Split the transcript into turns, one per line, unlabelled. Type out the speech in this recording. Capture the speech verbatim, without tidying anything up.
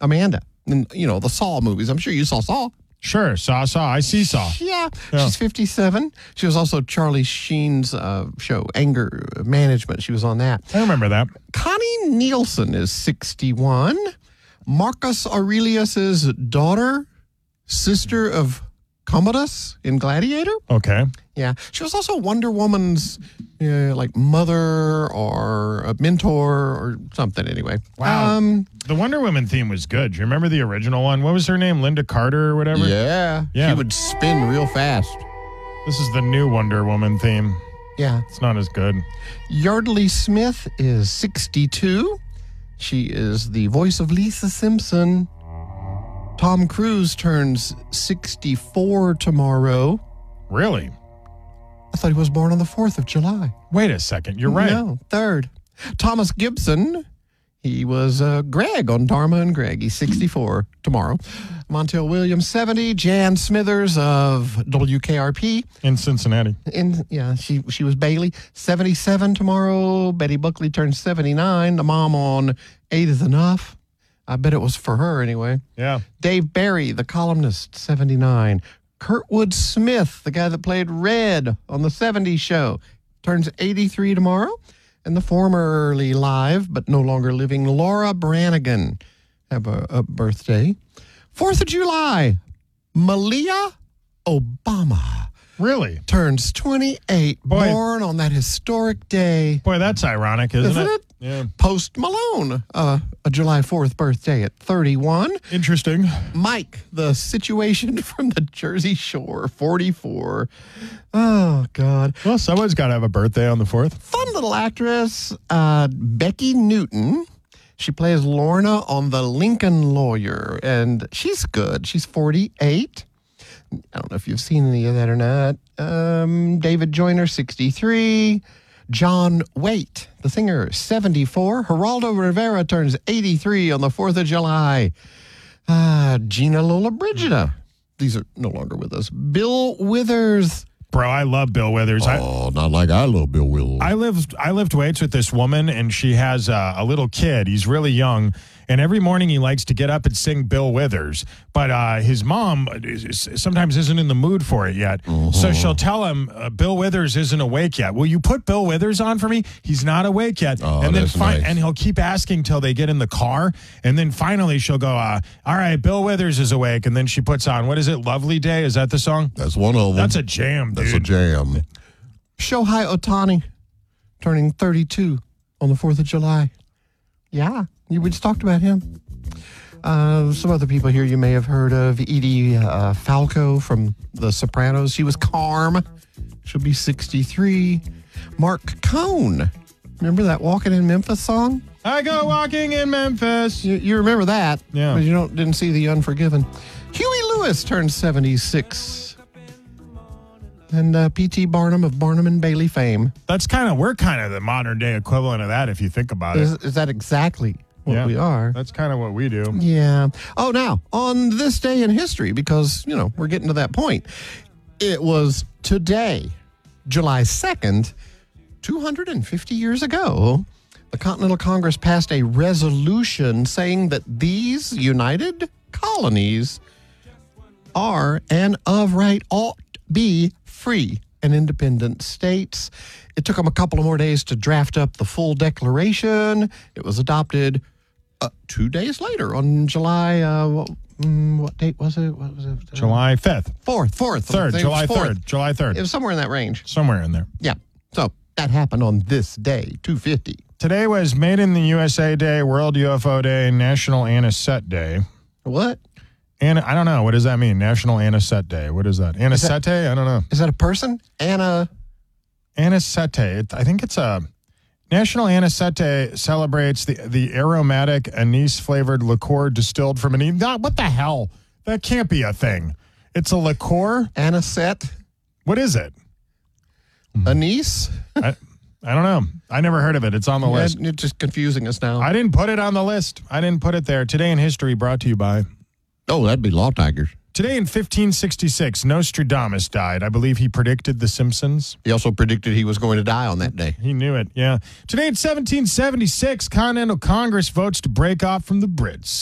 Amanda. And, you know, the Saw movies. I'm sure you saw Saw.
Sure, Saw, Saw. I see Saw.
Yeah,
Yeah.
she's fifty-seven. She was also Charlie Sheen's uh, show, Anger Management. She was on that.
I remember that.
Connie Nielsen is sixty-one. Marcus Aurelius's daughter, sister of Commodus in Gladiator.
Okay.
Yeah, she was also Wonder Woman's uh, like mother or a mentor or something. Anyway,
Wow.
Um,
The Wonder Woman theme was good. Do you remember the original one? What was her name? Linda Carter or whatever?
yeah,
Yeah.
she would spin real fast.
This is the new Wonder Woman theme.
Yeah,
It's not as good.
Yardley Smith is sixty-two. She is the voice of Lisa Simpson. Tom Cruise turns sixty-four tomorrow.
Really?
I thought he was born on the fourth of July.
Wait a second. You're right.
No, third. Thomas Gibson, he was uh, Greg on Dharma and Greg. He's sixty-four tomorrow. Montel Williams, seventy. Jan Smithers of W K R P.
In Cincinnati.
In, yeah, she she was Bailey, seventy-seven tomorrow. Betty Buckley turns seventy-nine. The mom on Eight is Enough. I bet it was for her anyway.
Yeah.
Dave Barry, the columnist, seventy-nine. Kurtwood Smith, the guy that played Red on the seventies show, turns eighty-three tomorrow. And the formerly live, but no longer living, Laura Branigan, have a, a birthday. fourth of July, Malia Obama
Really?
turns twenty-eight,
Boy.
born on that historic day.
Boy, that's ironic, isn't,
Isn't
it?
it?
Yeah.
Post Malone, uh, a July fourth birthday at thirty-one.
Interesting.
Mike, the situation from the Jersey Shore, forty-four. Oh, God.
Well, someone's got to have a birthday on the fourth.
Fun little actress, uh, Becky Newton. She plays Lorna on The Lincoln Lawyer, and she's good. She's forty-eight. I don't know if you've seen any of that or not. Um, David Joyner, sixty-three. John Waite, the singer, seventy-four. Geraldo Rivera turns eighty-three on the fourth of July. Uh, Gina Lollobrigida. These are no longer with us. Bill Withers.
Bro, I love Bill Withers. I,
Oh, not like I love Bill Withers.
I lived I lived weights with this woman, and she has a, a little kid. He's really young, and every morning he likes to get up and sing Bill Withers. But uh, his mom is, sometimes isn't in the mood for it yet,
Uh-huh.
so she'll tell him uh, Bill Withers isn't awake yet. Will you put Bill Withers on for me? He's not awake yet.
Oh,
and then
that's
fi-
nice.
and he'll keep asking till they get in the car, and then finally she'll go, uh, "All right, Bill Withers is awake," and then she puts on, what is it? Lovely Day? Is that the song?
That's one of them.
That's a jam, dude.
That's a jam. Shohei Ohtani turning thirty-two on the fourth of July. Yeah, you, we just talked about him. Uh, some other people here you may have heard of. Edie uh, Falco from The Sopranos. She was Carm. She'll be sixty-three. Mark Cohn. Remember that Walking in Memphis song?
I go walking in Memphis.
You, you remember that.
Yeah.
But you don't didn't see The Unforgiven. Huey Lewis turned seventy-six. And uh, P T Barnum of Barnum and Bailey fame.
That's kind of, we're kind of the modern day equivalent of that if you think about
Is,
it.
is that exactly what
Yeah.
we are?
That's kind of what we do.
Yeah. Oh, now, on this day in history, because, you know, we're getting to that point, it was today, July second, two hundred fifty years ago, the Continental Congress passed a resolution saying that these united colonies are and of right ought be free and independent states. It took them a couple of more days to draft up the full declaration. It was adopted uh, two days later on July, uh, what, mm, what date was it? What was it? Uh,
July fifth.
fourth, fourth.
third,
I think it
July
was fourth.
third. July third.
It was somewhere in that range.
Somewhere in there.
Yeah. So that happened on this day, two fifty.
Today was Made in the U S A Day, World U F O Day, National Anisette Day.
What?
And I don't know. What does that mean? National Anisette Day. What is that? Anisette? I don't know.
Is that a person? Anna.
Anisette. It, I think it's a National Anisette Day celebrates the, the aromatic anise flavored liqueur distilled from anise. No, what the hell? That can't be a thing. It's a liqueur.
Anisette.
What is it?
Anise?
I, I don't know. I never heard of it. It's on the
Yeah,
list.
it's just confusing us now.
I didn't put it on the list. I didn't put it there. Today in history brought to you by.
Oh, that'd be Law Tigers.
Today in fifteen sixty-six, Nostradamus died. I believe he predicted The Simpsons.
He also predicted he was going to die on that day.
He knew it, yeah. Today in seventeen seventy-six, Continental Congress votes to break off from the Brits.